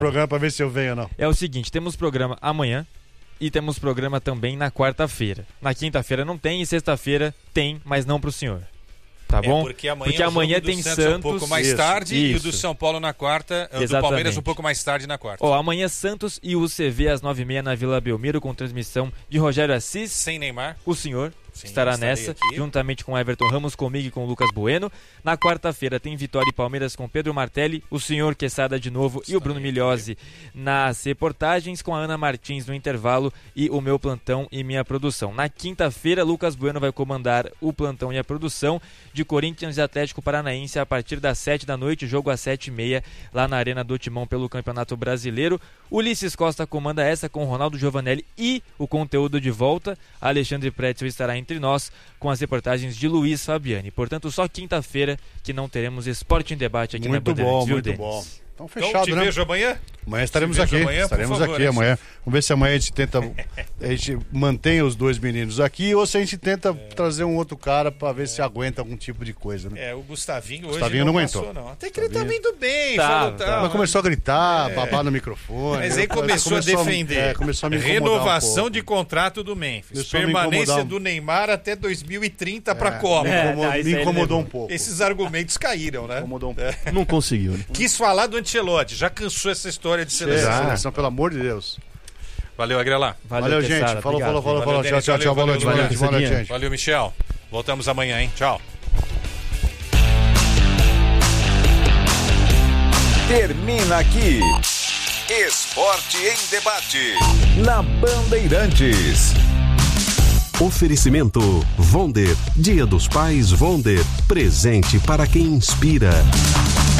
programa pra ver se eu venho ou não. É o seguinte, temos programa amanhã e temos programa também na quarta-feira. Na quinta-feira não tem e sexta-feira tem, mas não pro senhor. Tá bom? Porque amanhã tem Santos um pouco mais tarde e o do São Paulo na quarta, o do Palmeiras um pouco mais tarde na quarta. Amanhã Santos e UCV às 9h30 na Vila Belmiro, com transmissão de Rogério Assis. Sem Neymar. O senhor estará nessa, aqui, juntamente com Everton Ramos, comigo e com o Lucas Bueno. Na quarta-feira tem Vitória e Palmeiras com Pedro Martelli, o senhor Quesada de novo e o Bruno Migliozzi nas reportagens, com a Ana Martins no intervalo e o meu plantão e minha produção. Na quinta-feira, Lucas Bueno vai comandar o plantão e a produção de Corinthians e Atlético Paranaense a partir das 7 da noite, jogo às 7h30 lá na Arena do Timão pelo Campeonato Brasileiro. Ulisses Costa comanda essa com Ronaldo Giovanelli e o conteúdo de volta. Alexandre Pretzel estará entre nós com as reportagens de Luiz Fabiani. Portanto, só quinta-feira que não teremos Esporte em Debate aqui na Bandeirantes. Muito bom. Então fechado, então, te vejo amanhã? Amanhã estaremos aqui. Amanhã. Vamos ver se amanhã a gente mantém os dois meninos aqui ou se a gente tenta trazer um outro cara pra ver se aguenta algum tipo de coisa, né? O Gustavinho hoje não aguentou. Passou, não. Até que ele tá vindo bem. Mas começou a gritar, babar no microfone. Mas aí começou a defender. Começou a me renovação de contrato do Memphis. Permanência do Neymar até 2030 pra Copa. Me incomodou um pouco. Esses argumentos caíram, né? Incomodou um pouco. Não conseguiu, né? Quis falar do Ancelotti. Já cansou essa história de seleção. Pelo amor de Deus. Valeu, Agrelá. Valeu, gente. Falou. Tchau. Boa noite, gente. Valeu, Michel. Voltamos amanhã, hein? Tchau. Termina aqui Esporte em Debate na Bandeirantes. Oferecimento Vonder. Dia dos Pais Vonder. Presente para quem inspira.